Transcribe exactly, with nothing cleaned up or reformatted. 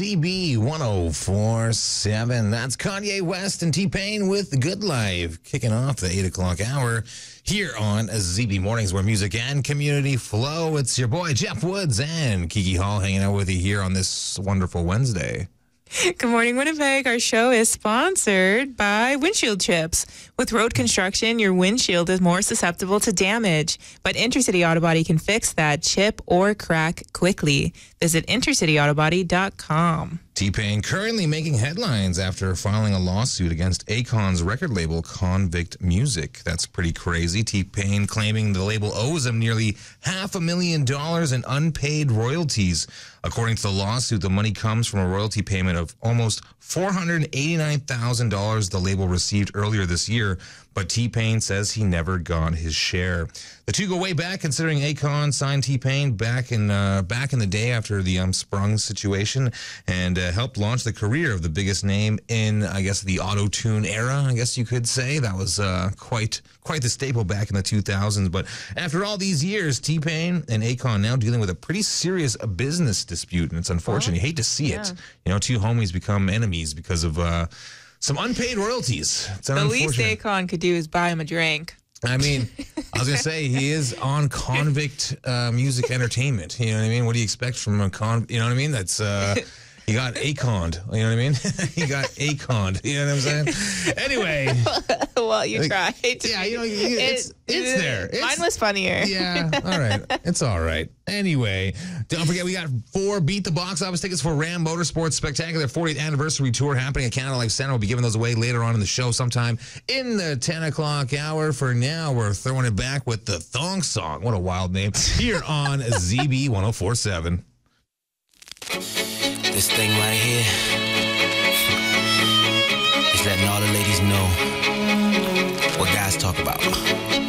Z B one oh four point seven. That's Kanye West and T-Pain with The Good Life, kicking off the eight o'clock hour here on Z B Mornings, where music and community flow. It's your boy Jeff Woods and Kiki Hall hanging out with you here on this wonderful Wednesday. Good morning, Winnipeg. Our show is sponsored by Windshield Chips. With road construction, your windshield is more susceptible to damage, but Intercity Auto Body can fix that chip or crack quickly. Visit intercity auto body dot com. T-Pain currently making headlines after filing a lawsuit against Akon's record label, Convict Music. That's pretty crazy. T-Pain claiming the label owes him nearly half a million dollars in unpaid royalties. According to the lawsuit, the money comes from a royalty payment of almost four hundred eighty-nine thousand dollars the label received earlier this year, but T-Pain says he never got his share. The two go way back, considering Akon signed T-Pain back in uh, back in the day after the um, Sprung situation, and uh, helped launch the career of the biggest name in, I guess, the auto-tune era, I guess you could say. That was uh, quite quite the staple back in the two thousands. But after all these years, T-Pain and Akon now dealing with a pretty serious business dispute, and it's unfortunate. You hate to see yeah. it. You know, two homies become enemies because of uh, some unpaid royalties. It's The least Akon could do is buy him a drink. I mean, I was going to say, he is on Convict uh, Music Entertainment. You know what I mean? What do you expect from a con? You know what I mean? That's, uh, he got Akoned. You know what I mean? He got Akoned. You know what I'm saying? Anyway. Well, you tried. Yeah, you know, you, it's, it, it's it, there. It's, mine was funnier. Yeah, all right. It's all right. Anyway, don't forget, we got four Beat the Box Office tickets for Ram Motorsports Spectacular fortieth Anniversary Tour happening at Canada Life Center. We'll be giving those away later on in the show sometime in the ten o'clock hour. For now, we're throwing it back with the Thong Song. What a wild name. Here on Z B one oh four point seven. This thing right here is letting all the ladies know what guys talk about.